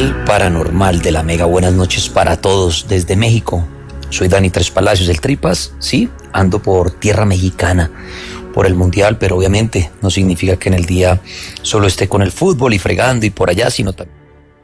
Cartel Paranormal de la Mega. Buenas noches para todos desde México. Soy Dani Tres Palacios, el Tripas. Sí, ando por tierra mexicana, por el Mundial, pero obviamente no significa que en el día solo esté con el fútbol y fregando y por allá, sino también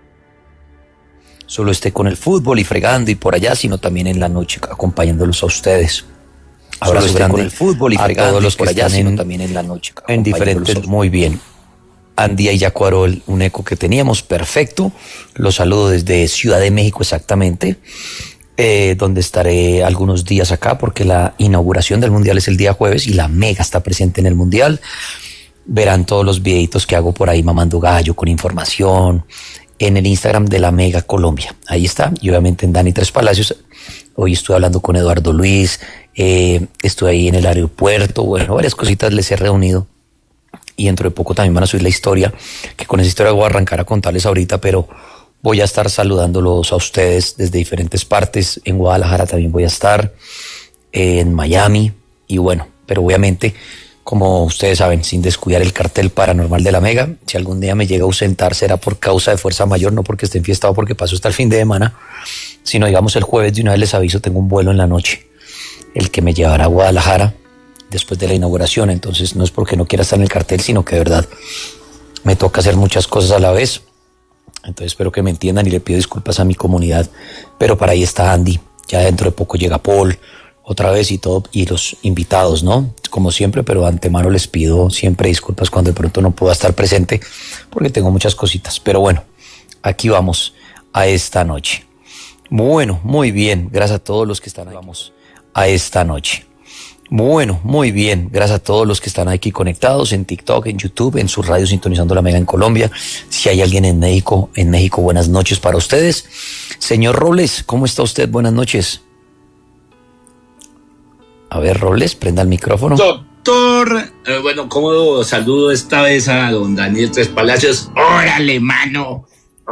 en la noche acompañándolos a ustedes. Abrazo grande con el fútbol y fregando todos los que por allá, sino también en la noche en diferentes. Muy bien. Andía y ya cuadró un eco que teníamos, perfecto. Los saludo desde Ciudad de México exactamente, donde estaré algunos días acá porque la inauguración del Mundial es el día jueves y la Mega está presente en el Mundial. Verán todos los videitos que hago por ahí mamando gallo con información en el Instagram de la Mega Colombia. Ahí está, y obviamente en Dani Tres Palacios. Hoy estuve hablando con Eduardo Luis, estuve ahí en el aeropuerto, bueno, varias cositas les he reunido. Y dentro de poco también van a subir la historia, que con esa historia voy a arrancar a contarles ahorita, pero voy a estar saludándolos a ustedes desde diferentes partes. En Guadalajara también voy a estar, en Miami, y bueno, pero obviamente, como ustedes saben, sin descuidar el cartel paranormal de la Mega. Si algún día me llega a ausentar será por causa de fuerza mayor, no porque esté enfiestado, porque paso hasta el fin de semana, sino digamos el jueves. De una vez les aviso, tengo un vuelo en la noche, el que me llevará a Guadalajara después de la inauguración. Entonces no es porque no quiera estar en el cartel, sino que de verdad me toca hacer muchas cosas a la vez. Entonces espero que me entiendan y le pido disculpas a mi comunidad, pero para ahí está Andy. Ya dentro de poco llega Paul otra vez y todo, y los invitados, ¿no? Como siempre, pero de antemano les pido siempre disculpas cuando de pronto no pueda estar presente porque tengo muchas cositas. Pero bueno, aquí vamos a esta noche. Bueno, muy bien, gracias a todos los que están ahí. Vamos a esta noche. Bueno, muy bien, gracias a todos los que están aquí conectados en TikTok, en YouTube, en su radio sintonizando la Mega en Colombia. Si hay alguien en México, buenas noches para ustedes. Señor Robles, ¿cómo está usted? Buenas noches. A ver, Robles, prenda el micrófono. Doctor, bueno, ¿cómo saludo esta vez a don Daniel Tres Palacios? ¡Órale, mano!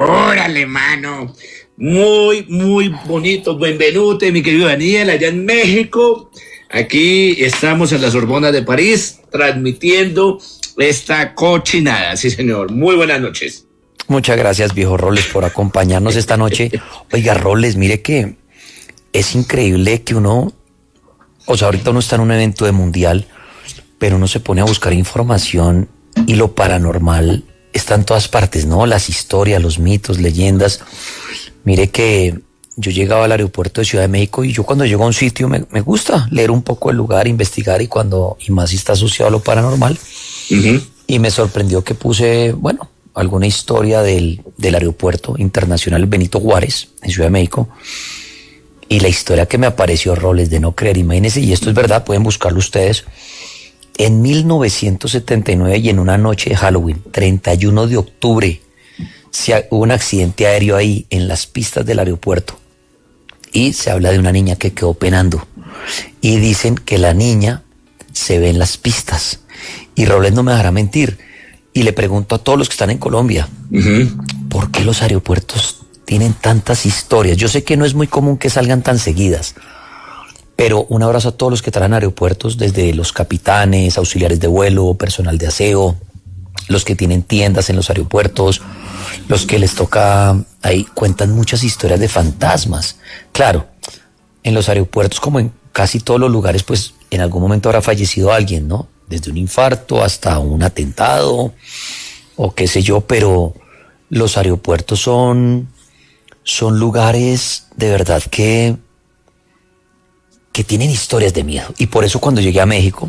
Muy, muy bonito. Bienvenute, mi querido Daniel, allá en México. Aquí estamos en la Sorbona de París, transmitiendo esta cochinada. Sí, señor. Muy buenas noches. Muchas gracias, viejo Robles, por acompañarnos esta noche. Oiga, Robles, mire que es increíble que ahorita uno está en un evento de mundial, pero uno se pone a buscar información y lo paranormal está en todas partes, ¿no? Las historias, los mitos, leyendas. Mire que yo llegaba al aeropuerto de Ciudad de México y yo cuando llego a un sitio me gusta leer un poco el lugar, investigar y más si está asociado a lo paranormal. Uh-huh. Y me sorprendió que puse, alguna historia del aeropuerto internacional Benito Juárez en Ciudad de México. Y la historia que me apareció, Roles, de no creer, imagínense, y esto es verdad, pueden buscarlo ustedes. En 1979 y en una noche de Halloween, 31 de octubre, hubo un accidente aéreo ahí en las pistas del aeropuerto. Y se habla de una niña que quedó penando. Y dicen que la niña se ve en las pistas. Y Roles no me dejará mentir. Y le pregunto a todos los que están en Colombia, uh-huh, ¿por qué los aeropuertos tienen tantas historias? Yo sé que no es muy común que salgan tan seguidas, pero un abrazo a todos los que traen aeropuertos, desde los capitanes, auxiliares de vuelo, personal de aseo, los que tienen tiendas en los aeropuertos, los que les toca, ahí cuentan muchas historias de fantasmas. Claro, en los aeropuertos, como en casi todos los lugares, pues en algún momento habrá fallecido alguien, ¿no? Desde un infarto hasta un atentado o qué sé yo, pero los aeropuertos son lugares de verdad que tienen historias de miedo. Y por eso cuando llegué a México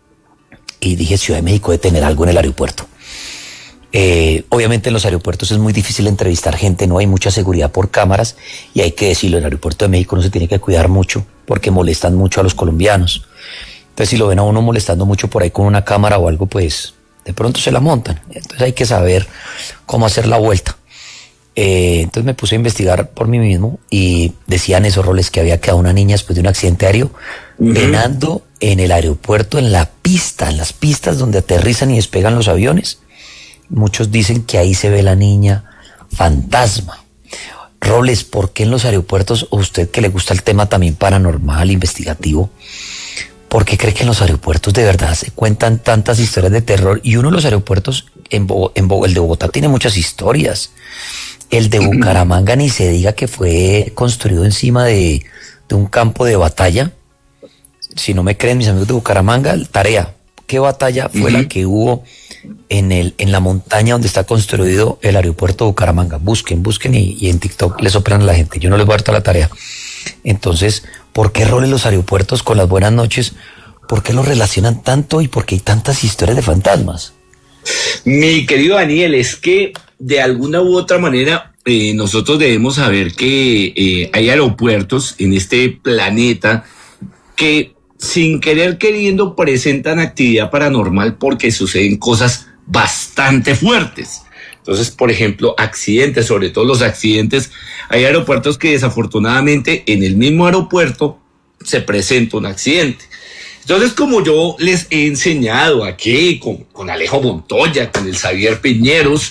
y dije Ciudad de México debe tener algo en el aeropuerto. Obviamente en los aeropuertos es muy difícil entrevistar gente, no hay mucha seguridad por cámaras y hay que decirlo, en el aeropuerto de México no se tiene que cuidar mucho porque molestan mucho a los colombianos. Entonces si lo ven a uno molestando mucho por ahí con una cámara o algo, pues de pronto se la montan. Entonces hay que saber cómo hacer la vuelta. Entonces me puse a investigar por mí mismo y decían esos Roles que había quedado una niña después de un accidente aéreo, uh-huh, penando en el aeropuerto, en las pistas donde aterrizan y despegan los aviones. Muchos dicen que ahí se ve la niña fantasma. Roles, ¿por qué en los aeropuertos, o usted que le gusta el tema también paranormal, investigativo, por qué cree que en los aeropuertos de verdad se cuentan tantas historias de terror? Y uno de los aeropuertos, el de Bogotá, tiene muchas historias. El de Bucaramanga ni se diga que fue construido encima de un campo de batalla. Si no me creen mis amigos de Bucaramanga, tarea. ¿Qué batalla fue la que hubo en la montaña donde está construido el aeropuerto de Bucaramanga? Busquen y en TikTok les soplan a la gente. Yo no les voy a dar toda la tarea. Entonces, ¿por qué rolen los aeropuertos con las buenas noches? ¿Por qué los relacionan tanto y por qué hay tantas historias de fantasmas? Mi querido Daniel, es que de alguna u otra manera nosotros debemos saber que hay aeropuertos en este planeta que sin querer queriendo presentan actividad paranormal porque suceden cosas bastante fuertes. Entonces, por ejemplo, accidentes, sobre todo los accidentes, hay aeropuertos que desafortunadamente en el mismo aeropuerto se presenta un accidente. Entonces, como yo les he enseñado aquí con Alejo Montoya, con el Xavier Piñeros,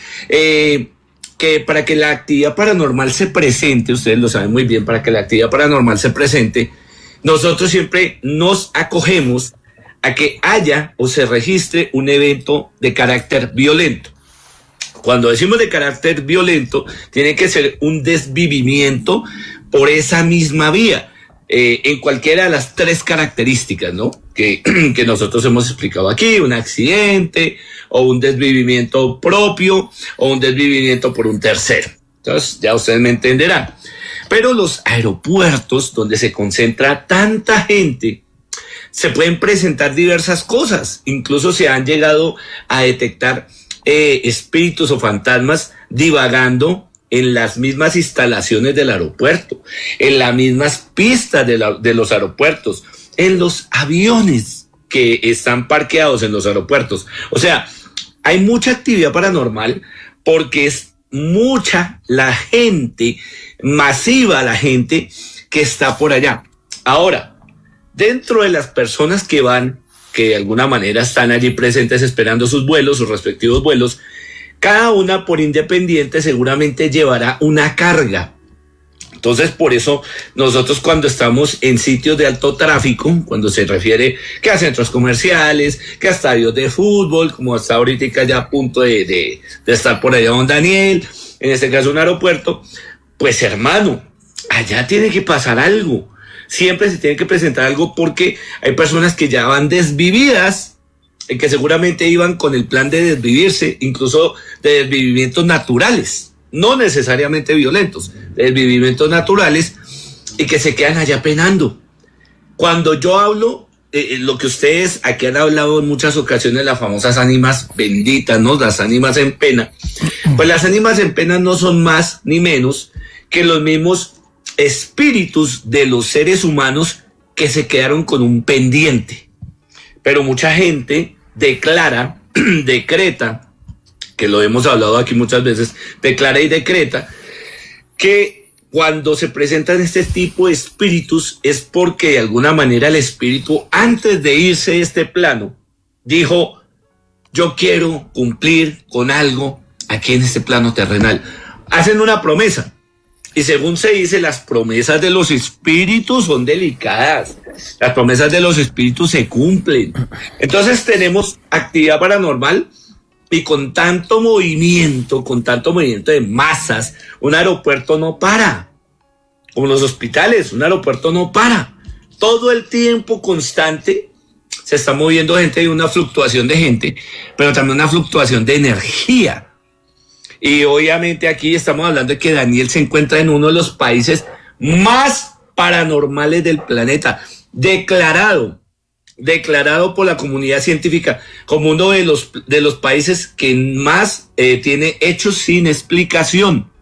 que para que la actividad paranormal se presente, ustedes lo saben muy bien, para que la actividad paranormal se presente, nosotros siempre nos acogemos a que haya o se registre un evento de carácter violento. Cuando decimos de carácter violento, tiene que ser un desvivimiento por esa misma vía, en cualquiera de las tres características, ¿no? Que nosotros hemos explicado aquí: un accidente, o un desvivimiento propio, o un desvivimiento por un tercero. Entonces, ya ustedes me entenderán. Pero los aeropuertos donde se concentra tanta gente, se pueden presentar diversas cosas. Incluso se han llegado a detectar espíritus o fantasmas divagando en las mismas instalaciones del aeropuerto, en las mismas pistas de los aeropuertos, en los aviones que están parqueados en los aeropuertos. O sea, hay mucha actividad paranormal porque es mucha la gente, masiva la gente que está por allá. Ahora, dentro de las personas que van, que de alguna manera están allí presentes esperando sus vuelos, sus respectivos vuelos, cada una por independiente seguramente llevará una carga. Entonces, por eso nosotros cuando estamos en sitios de alto tráfico, cuando se refiere que a centros comerciales, que a estadios de fútbol, como hasta ahorita ya a punto de estar por allá don Daniel, en este caso un aeropuerto, pues hermano, allá tiene que pasar algo. Siempre se tiene que presentar algo porque hay personas que ya van desvividas, que seguramente iban con el plan de desvivirse, incluso de desvivimientos naturales, no necesariamente violentos, de desvivimientos naturales, y que se quedan allá penando. Cuando yo hablo, lo que ustedes aquí han hablado en muchas ocasiones, las famosas ánimas benditas, ¿no? Las ánimas en pena. Pues las ánimas en pena no son más ni menos que los mismos espíritus de los seres humanos que se quedaron con un pendiente. Pero mucha gente declara, decreta, que lo hemos hablado aquí muchas veces, declara y decreta que cuando se presentan este tipo de espíritus es porque de alguna manera el espíritu, antes de irse de este plano, dijo: yo quiero cumplir con algo aquí en este plano terrenal. Hacen una promesa. Y según se dice, las promesas de los espíritus son delicadas. Las promesas de los espíritus se cumplen. Entonces tenemos actividad paranormal y con tanto movimiento de masas, un aeropuerto no para. Como los hospitales, un aeropuerto no para. Todo el tiempo constante se está moviendo gente y una fluctuación de gente, pero también una fluctuación de energía. Y obviamente aquí estamos hablando de que Daniel se encuentra en uno de los países más paranormales del planeta, declarado por la comunidad científica como uno de los países que más tiene hechos sin explicación.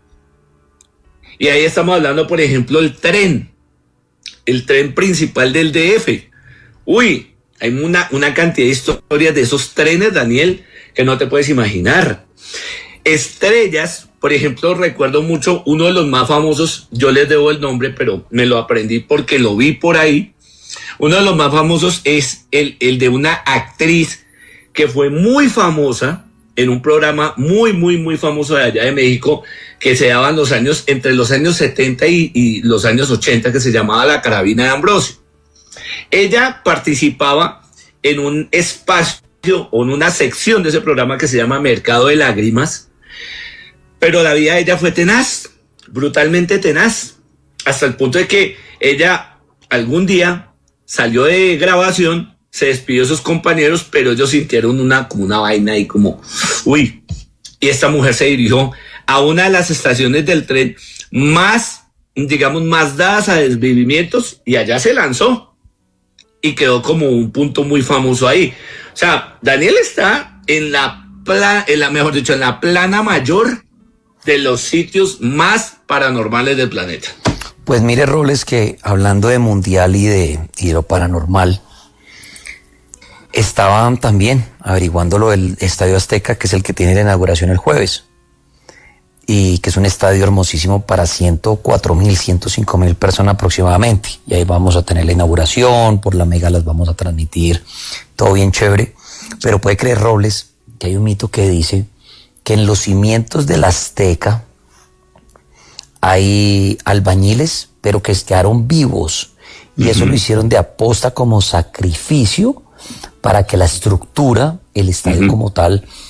Y ahí estamos hablando, por ejemplo, el tren principal del DF. Uy, hay una cantidad de historias de esos trenes, Daniel, que no te puedes imaginar. Estrellas, por ejemplo, recuerdo mucho uno de los más famosos, yo les debo el nombre, pero me lo aprendí porque lo vi por ahí. Uno de los más famosos es el de una actriz que fue muy famosa en un programa muy, muy, muy famoso de allá de México, que se daba entre los años 70 y los años 80, que se llamaba La Carabina de Ambrosio. Ella participaba en un espacio o en una sección de ese programa que se llama Mercado de Lágrimas, Pero la vida de ella fue tenaz, brutalmente tenaz, hasta el punto de que ella algún día salió de grabación, se despidió de sus compañeros, pero ellos sintieron como una vaina ahí como, uy, y esta mujer se dirigió a una de las estaciones del tren más, digamos, más dadas a desvivimientos, y allá se lanzó y quedó como un punto muy famoso ahí. O sea, Daniel está en mejor dicho, en la plana mayor de los sitios más paranormales del planeta. Pues mire, Robles, que hablando de mundial y de lo paranormal, estaban también averiguando lo del Estadio Azteca, que es el que tiene la inauguración el jueves, y que es un estadio hermosísimo para 104,000, 105,000 personas aproximadamente. Y ahí vamos a tener la inauguración, por la Mega las vamos a transmitir, todo bien chévere. Pero puede creer, Robles, que hay un mito que dice que en los cimientos del Azteca hay albañiles, pero que quedaron vivos, y eso lo hicieron de aposta como sacrificio para que la estructura, el estadio como tal,